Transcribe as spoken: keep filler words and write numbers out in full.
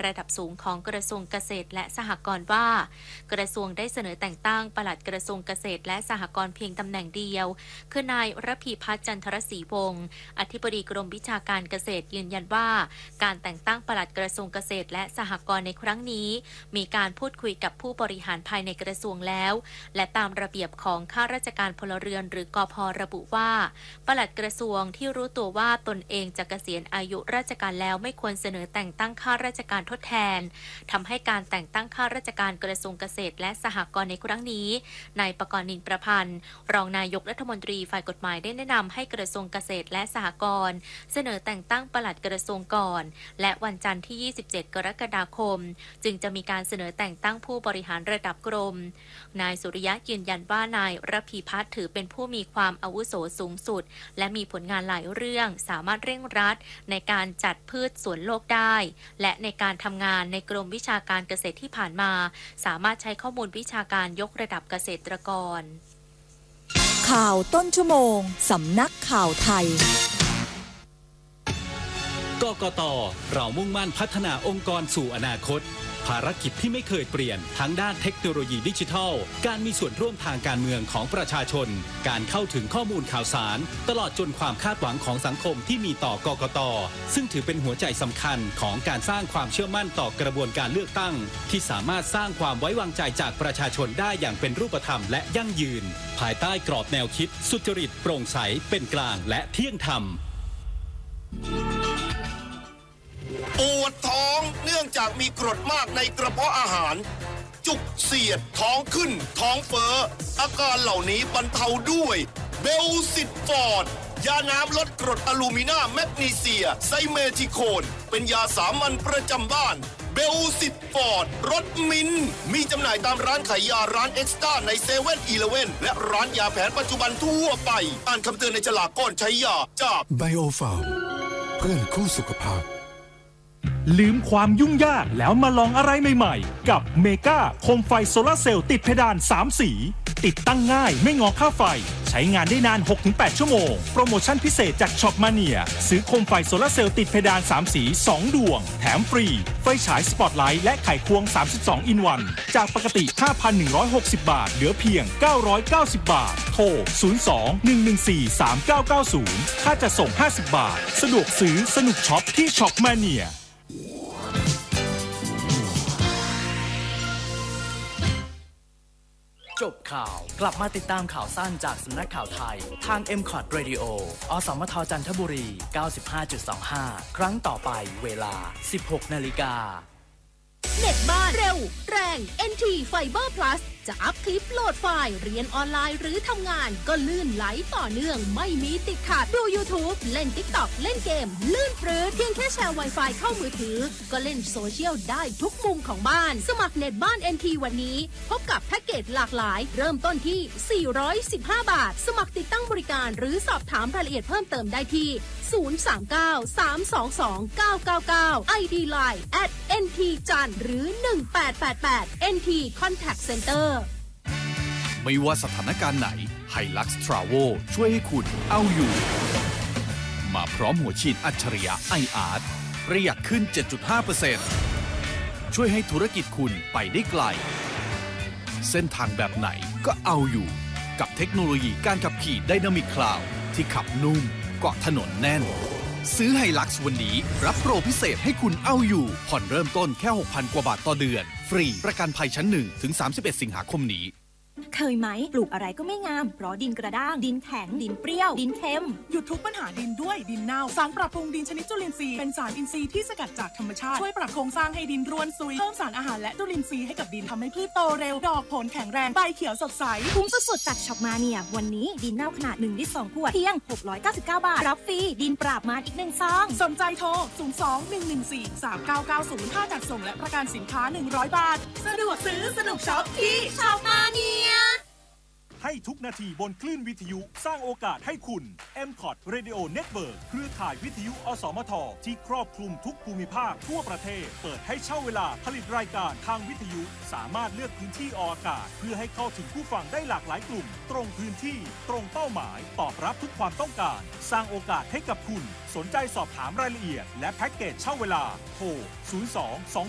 ระดับสูงของกระทรวงเกษตรและสหกรณ์ว่ากระทรวงได้เสนอแต่งตั้งปลัดกระทรวงเกษตรและสหกรณ์เพียงตำแหน่งเดียวคือนายระพีพัฒน์จันทรศรีวงศ์อธิบดีกรมวิชาการเกษตรยืนยันว่าการแต่งตั้งปลัดกระทรวงเกษตรและสหกรณ์ในครั้งนี้มีการพูดคุยกับผู้บริหารภายในกระทรวงแล้วและตามระเบียบของข้าราชการพลเรือนหรือกพ.ระบุว่าปลัดกระทรวงที่รู้ตัวว่าตนเองจะเกษียณอายุราชการแล้วไม่ควรเสนอแต่งตั้งข้าราชการทดแทนทำให้การแต่งตั้งข้าราชการกระทรวงเกษตรและสหกรณ์ในครั้งนี้นายปกรณ์นินประพันธ์รองนายกรัฐมนตรีฝ่ายกฎหมายได้แนะนำให้กระทรวงเกษตรและสหกรณ์เสนอแต่งตั้งปลัดกระทรวงก่อนและวันจันทร์ที่ยี่สิบเจ็ดกรกฎาคมจึงจะมีการเสนอแต่งตั้งผู้บริหารระดับกรมนายสุริยะยืนยันว่านายระพีพัฒน์ถือเป็นผู้มีความอาวุโสสูงสุดและมีผลงานหลายเรื่องสามารถเร่งรัดในการจัดพืชสวนโลกได้และในการทำงานในกรมวิชาการเกษตรที่ผ่านมาสามารถใช้ข้อมูลวิชาการยกระดับเกษตรกรข่าวต้นชั่วโมงสำนักข่าวไทยกกต.เรามุ่งมั่นพัฒนาองค์กรสู่อนาคตภารกิจที่ไม่เคยเปลี่ยนทั้งด้านเทคโนโลยีดิจิทัลการมีส่วนร่วมทางการเมืองของประชาชนการเข้าถึงข้อมูลข่าวสารตลอดจนความคาดหวังของสังคมที่มีต่อกกต.ซึ่งถือเป็นหัวใจสำคัญของการสร้างความเชื่อมั่นต่อกระบวนการเลือกตั้งที่สามารถสร้างความไว้วางใจจากประชาชนได้อย่างเป็นรูปธรรมและยั่งยืนภายใต้กรอบแนวคิดสุจริตโปร่งใสเป็นกลางและเที่ยงธรรมปวดท้องเนื่องจากมีกรดมากในกระเพาะอาหารจุกเสียดท้องขึ้นท้องเฟ้ออาการเหล่านี้บรรเทาด้วยเบลซิตฟอร์ดยาน้ำลดกรดอะลูมินาแมกนีเซียไซเมทิโคนเป็นยาสามัญประจำบ้านเบลซิตฟอร์ดรสมินมีจำหน่ายตามร้านขายยาร้านเอ็กซ์ต้าในเซเว่นอีเลฟเว่นและร้านยาแผนปัจจุบันทั่วไปอ่านคำเตือนในฉลากก่อนใช้ยาจากไบโอฟาร์มเพื่อนคู่สุขภาพลืมความยุ่งยากแล้วมาลองอะไรใหม่ๆกับเมกาโคมไฟโซลาร์เซลล์ติดเพดานสามสีติดตั้งง่ายไม่งอค่าไฟใช้งานได้นาน หกถึงแปด ชั่วโมงโปรโมชั่นพิเศษจากช็อปมาเนียซื้อโคมไฟโซลาร์เซลล์ติดเพดานสามสีสองดวงแถมฟรีไฟฉายสปอตไลท์และไขควงสามสิบสองอินวันจากปกติ ห้าพันหนึ่งร้อยหกสิบ บาทเหลือเพียงเก้าร้อยเก้าสิบ บาทโทรศูนย์ สอง หนึ่ง หนึ่ง สี่ สาม เก้า เก้า ศูนย์ค่าจัดส่งห้าสิบบาทสะดวกซื้อสนุกช็อปที่ช็อปมาเนียจบข่าวกลับมาติดตามข่าวสั้นจากสำนักข่าวไทยทาง เอ็ม คอท Radio อสมทจันทบุรี เก้าสิบห้าจุดสองห้า ครั้งต่อไปเวลา สิบหกนาฬิกาเน็ตบ้านเร็วแรง เอ็น ที Fiber Plus จะอัพคลิปโหลดไฟล์เรียนออนไลน์หรือทำงานก็ลื่นไหลต่อเนื่องไม่มีติดขัดดู YouTube เล่น TikTok เล่นเกมลื่นปรื้ดเพียงแค่แชร์ Wi-Fi เข้ามือถือก็เล่นโซเชียลได้ทุกมุมของบ้านสมัครเน็ตบ้าน เอ็น ที วันนี้พบกับแพ็กเกจหลากหลายเริ่มต้นที่สี่ร้อยสิบห้าบาทสมัครติดตั้งบริการหรือสอบถามรายละเอียดเพิ่มเติมได้ที่ศูนย์ สาม เก้า สาม สอง สอง เก้า เก้า เก้า ไอ ดี ไลน์ แอท เอ็น ที จันทร์ หรือหนึ่งแปดแปดแปด เอ็น ที Contact Center ไม่ว่าสถานการณ์ไหน Hilux Travel ช่วยให้คุณเอาอยู่มาพร้อมหัวฉีดอัจฉริยะ ไอ อาร์ ประหยัดขึ้น เจ็ดจุดห้าเปอร์เซ็นต์ ช่วยให้ธุรกิจคุณไปได้ไกลเส้นทางแบบไหนก็เอาอยู่กับเทคโนโลยีการขับขี่ Dynamic Cloud ที่ขับนุ่มเกาะถนนแน่นซื้อ Hilux วันนี้รับโปรพิเศษให้คุณเอาอยู่ผ่อนเริ่มต้นแค่ หกพัน กว่าบาทต่อเดือนฟรีประกันภัยชั้นหนึ่งถึงสามสิบเอ็ดสิงหาคมนี้เคยไหมปลูกอะไรก็ไม่งามเพราะดินกระด้างดินแข็งดินเปรี้ยวดินเค็มหยุดทุกปัญหาดินด้วยดินเน่าสารปรับปรุงดินชนิดจุลินทรีย์เป็นสารอินทรีย์ที่สกัดจากธรรมชาติช่วยปรับโครงสร้างให้ดินร่วนซุยเพิ่มสารอาหารและจุลินทรีย์ให้กับดินทำให้พืชโตเร็วดอกผลแข็งแรงใบเขียวสดใสคุ้มสุดๆจากช็อปมาเนียวันนี้ดินเน่าขนาดหนึ่งลิตรสองขวดเพียงหกร้อยเก้าสิบเก้าบาทรับฟรีดินปราบมารอีกหนึ่งซองสนใจโทรศูนย์ สอง หนึ่ง หนึ่ง สี่ สาม เก้า เก้า ศูนย์ค่าจัดส่งและประกันสินค้าหนึ่งร้อยบาทสะดวกซื้อสนุกช็อปที่ช็อปมาเนียให้ทุกนาทีบนคลื่นวิทยุสร้างโอกาสให้คุณ เอ็ม คอท Radio Network เครือข่ายวิทยุอสมทที่ครอบคลุมทุกภูมิภาคทั่วประเทศเปิดให้เช่าเวลาผลิตรายการทางวิทยุสามารถเลือกพื้นที่ออกอากาศเพื่อให้เข้าถึงผู้ฟังได้หลากหลายกลุ่มตรงพื้นที่ตรงเป้าหมายตอบรับทุกความต้องการสร้างโอกาสให้กับคุณสนใจสอบถามรายละเอียดและแพ็กเกจเช่าเวลาโทรศูนย์ สอง สอง